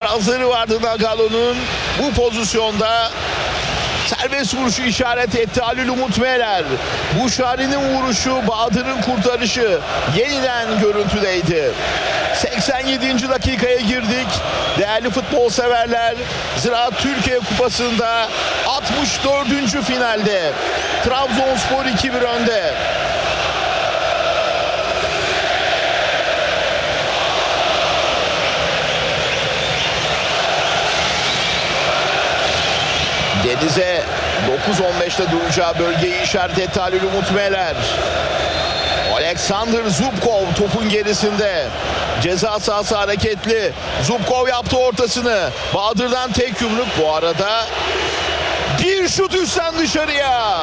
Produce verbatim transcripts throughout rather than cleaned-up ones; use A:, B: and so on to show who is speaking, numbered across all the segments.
A: İtirazları vardı Nagalo'nun. Bu pozisyonda serbest vuruşu işaret etti Halil Umut Meler. Buşari'nin vuruşu, Bahadır'ın kurtarışı yeniden görüntüdeydi. seksen yedinci dakikaya girdik. Değerli futbol severler, Ziraat Türkiye Kupası'nda altmış dördüncü finalde Trabzonspor iki bir önde. Deniz'e dokuz on beşte duracağı bölgeyi işaret etti Halil Umut Meler. Alexander Zubkov topun gerisinde. Ceza sahası hareketli. Zubkov yaptı ortasını. Bahadır'dan tek yumruk. Bu arada bir şut üstten dışarıya.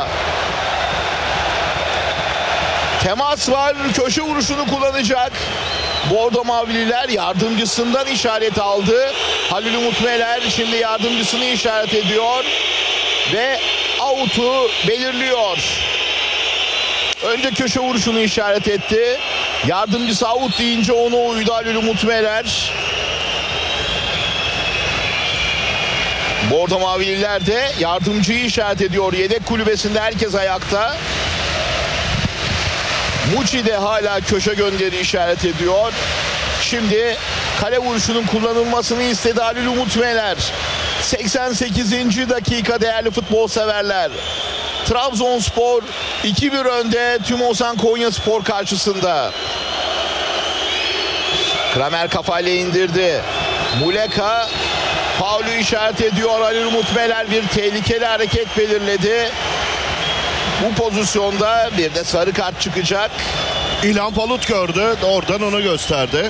A: Temas var. Köşe vuruşunu kullanacak. Bordo Mavililer yardımcısından işaret aldı. Halil Umut Meler şimdi yardımcısını işaret ediyor. Ve out'u belirliyor. Önce köşe vuruşunu işaret etti. Yardımcısı out deyince ona uydu Halil Umut Meler. Bordo Mavililer de yardımcıyı işaret ediyor. Yedek kulübesinde herkes ayakta. Muçi de hala köşe gönderi işaret ediyor. Şimdi kale vuruşunun kullanılmasını istedi Halil Umut Meler. seksen sekizinci dakika değerli futbol severler. Trabzonspor iki bir önde Tümosan Konyaspor karşısında. Kramer kafayla indirdi. Muleka faulü işaret ediyor. Halil Umut Meler bir tehlikeli hareket belirledi. Bu pozisyonda bir de sarı kart çıkacak.
B: İlhan Palut gördü. Oradan onu gösterdi.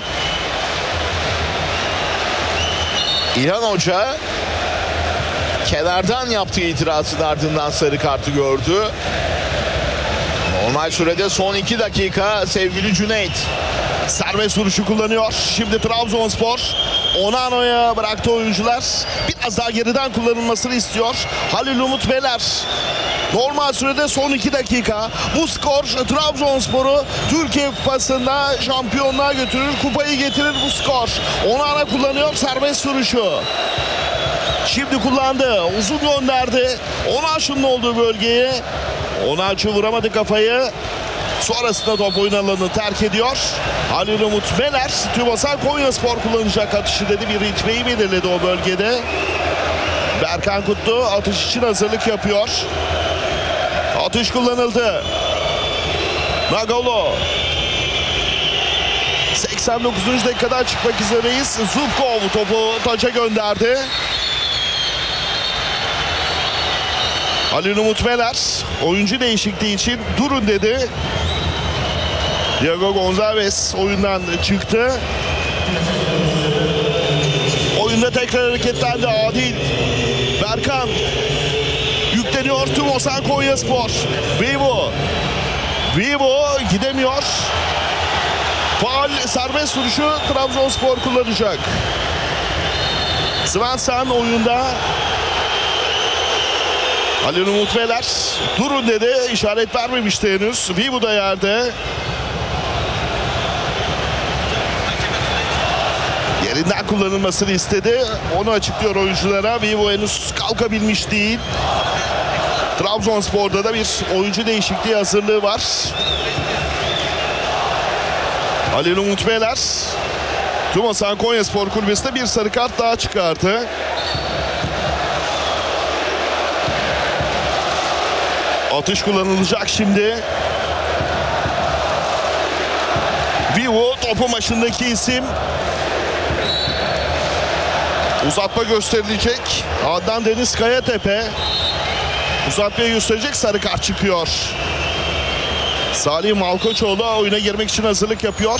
A: İlhan Hoca kenardan yaptığı itirazın ardından sarı kartı gördü. Normal sürede son iki dakika sevgili Cüneyt.
B: Serbest vuruşu kullanıyor. Şimdi Trabzonspor Onano'ya bıraktı oyuncular. Biraz daha geriden kullanılmasını istiyor Halil Umut Meler. Normal sürede son iki dakika. Bu skor Trabzonspor'u Türkiye Kupası'nda şampiyonluğa götürür. Kupayı getirir bu skor. Onana kullanıyor serbest vuruşu. Şimdi kullandı. Uzun gönderdi. Onaç'ın olduğu bölgeye. Onaç'ı vuramadı kafayı. Sonrasında top oyun alanını terk ediyor. Halil Umut Meler, Tümosan Konyaspor kullanacak atışı dedi. Bir ritmeyi belirledi o bölgede. Berkan Kutlu atış için hazırlık yapıyor. Atış kullanıldı. Nagalo. seksen dokuzuncu dakikadan çıkmak üzereyiz. Zubkov topu taça gönderdi. Halil Umut Meler oyuncu değişikliği için durun dedi. Diego Gonzalez oyundan çıktı. Oyunda tekrar hareketlendi Adil. Berkan yükleniyor Tümosan Konyaspor. Vivo. Vivo gidemiyor. Faul serbest vuruşu Trabzonspor kullanacak. Svensson oyunda. Halil Umut Meler durun dedi. İşaret vermemişti henüz. Vivo da yerde. Yerinden kullanılmasını istedi. Onu açıklıyor oyunculara. Vivo henüz kalkabilmiş değil. Trabzonspor'da da bir oyuncu değişikliği hazırlığı var. Halil Umut Meler Tümosan Konyaspor kulübesinde bir sarı kart daha çıkardı. Atış kullanılacak şimdi. Vivo topun başındaki isim. Uzatma gösterilecek. Adnan Deniz Kayatepe. Uzatmayı gösterecek, sarı kart çıkıyor. Salih Malkoçoğlu oyuna girmek için hazırlık yapıyor.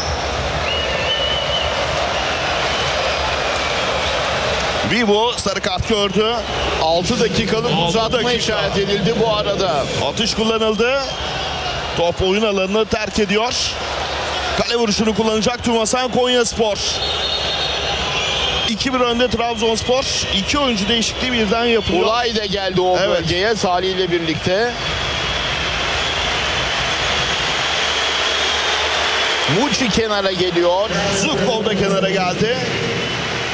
B: Vivo sarı kart gördü.
A: altı dakikalık uzatma
B: dakika.
A: işaret edildi bu arada.
B: Atış kullanıldı. Top oyun alanını terk ediyor. Kale vuruşunu kullanacak Tümosan Konyaspor. iki bir önde Trabzonspor. İki oyuncu değişikliği birden yapılıyor.
A: Ulay da geldi o
B: Evet.
A: bölgeye Salih ile birlikte. Muçi kenara geliyor.
B: Zubkov da kenara geldi.